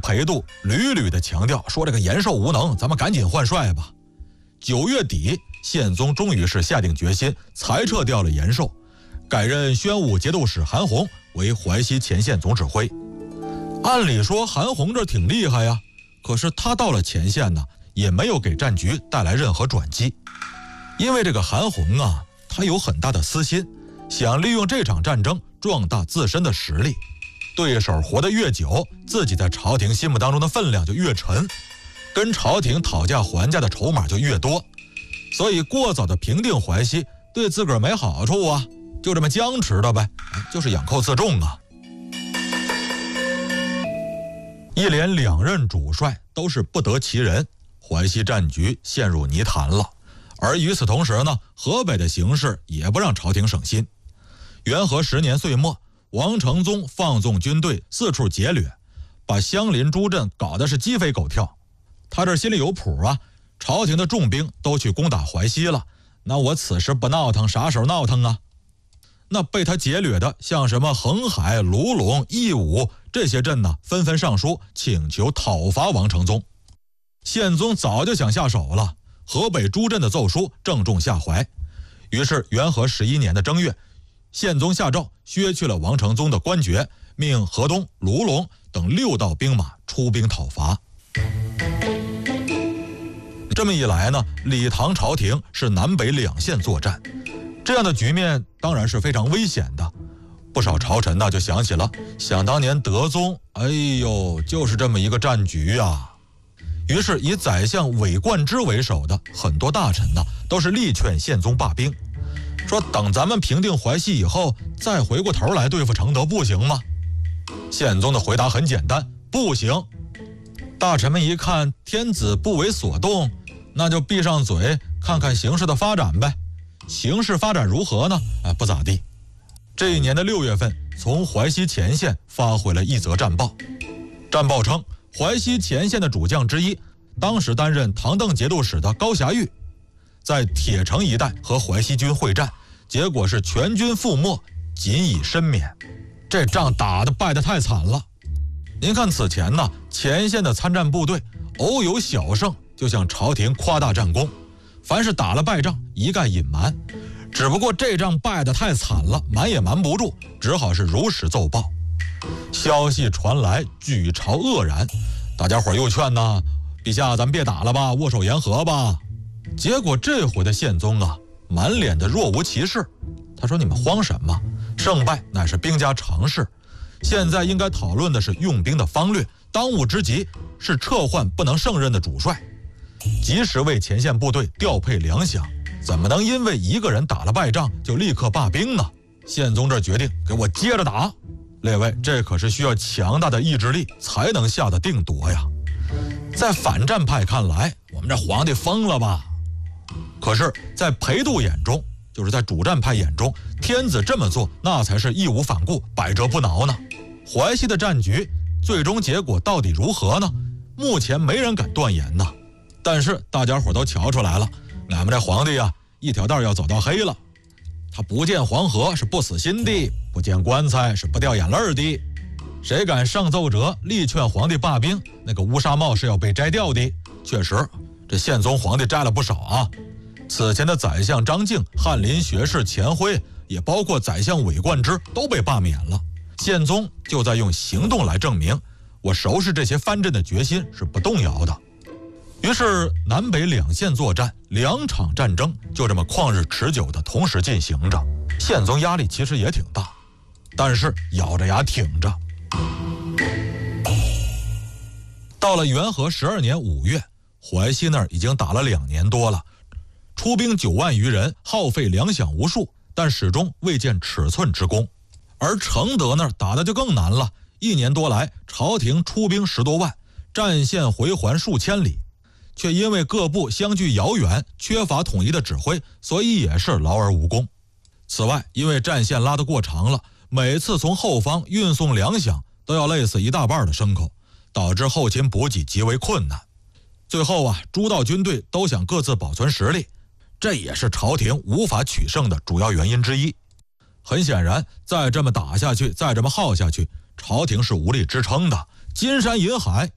裴度屡屡地强调说这个延寿无能，咱们赶紧换帅吧。9月底，宪宗终于是下定决心裁撤掉了延寿，改任宣武节度使韩弘为淮西前线总指挥。按理说韩弘这挺厉害呀，可是他到了前线呢，也没有给战局带来任何转机。因为这个韩弘啊，他有很大的私心，想利用这场战争壮大自身的实力。对手活得越久，自己在朝廷心目当中的分量就越沉，跟朝廷讨价还价的筹码就越多。所以过早的平定淮西对自个儿没好处啊，就这么僵持的呗，就是养寇自重啊。一连2任主帅都是不得其人，淮西战局陷入泥潭了。而与此同时呢，河北的形势也不让朝廷省心。元和10年岁末，王承宗放纵军队四处劫掠，把相邻诸镇搞得是鸡飞狗跳。他这心里有谱啊，朝廷的重兵都去攻打淮西了，那我此时不闹腾，啥时候闹腾啊？那被他劫掠的像什么恒海、卢龙、义武这些镇呢，纷纷上书请求讨伐王承宗。宪宗早就想下手了，河北诸镇的奏书正中下怀。于是元和11年的正月，宪宗下诏削去了王承宗的官爵，命河东、卢龙等6道兵马出兵讨伐。这么一来呢，李唐朝廷是南北2线作战，这样的局面当然是非常危险的。不少朝臣呢就想起了想当年德宗，哎呦，就是这么一个战局啊。于是以宰相韦冠之为首的很多大臣呢，都是力劝宪宗罢兵，说等咱们平定淮西以后，再回过头来对付承德，不行吗？宪宗的回答很简单，不行。大臣们一看天子不为所动，那就闭上嘴，看看形势的发展呗。形势发展如何呢？不咋地。这一年的6月份，从淮西前线发回了一则战报。战报称，淮西前线的主将之一，当时担任唐邓节度使的高霞玉，在铁城一带和淮西军会战，结果是全军覆没，仅以身免。这仗打得败得太惨了。您看此前呢，前线的参战部队偶有小胜，就向朝廷夸大战功，凡是打了败仗一概隐瞒。只不过这仗败得太惨了，瞒也瞒不住，只好是如实奏报。消息传来，举朝愕然，大家伙又劝呐，陛下咱别打了吧，握手言和吧。结果这回的宪宗啊，满脸的若无其事。他说你们慌什么？胜败乃是兵家常事，现在应该讨论的是用兵的方略，当务之急是撤换不能胜任的主帅，及时为前线部队调配粮饷，怎么能因为一个人打了败仗就立刻罢兵呢？宪宗这决定，给我接着打。列位，这可是需要强大的意志力才能下得定夺呀。在反战派看来，我们这皇帝疯了吧？可是在裴度眼中，就是在主战派眼中，天子这么做那才是义无反顾，百折不挠呢。淮西的战局最终结果到底如何呢？目前没人敢断言呢。但是大家伙都瞧出来了，俺们这皇帝啊，一条道要走到黑了。他不见黄河是不死心的，不见棺材是不掉眼泪的。谁敢上奏折力劝皇帝罢兵，那个乌纱帽是要被摘掉的。确实，这宪宗皇帝摘了不少啊。此前的宰相张敬、翰林学士钱辉，也包括宰相韦冠之都被罢免了。宪宗就在用行动来证明，我收拾这些藩镇的决心是不动摇的。于是南北2线作战，2场战争就这么旷日持久的同时进行着。宪宗压力其实也挺大，但是咬着牙挺着。到了元和12年5月，淮西那儿已经打了2年多了，出兵9万余人，耗费粮饷无数，但始终未见尺寸之功。而承德那儿打的就更难了，1年多来，朝廷出兵10多万，战线回环数千里，却因为各部相距遥远，缺乏统一的指挥，所以也是劳而无功。此外，因为战线拉得过长了，每次从后方运送粮饷都要累死一大半的牲口，导致后勤补给极为困难。最后啊，诸道军队都想各自保存实力，这也是朝廷无法取胜的主要原因之一。很显然，再这么打下去，再这么耗下去，朝廷是无力支撑的，金山银海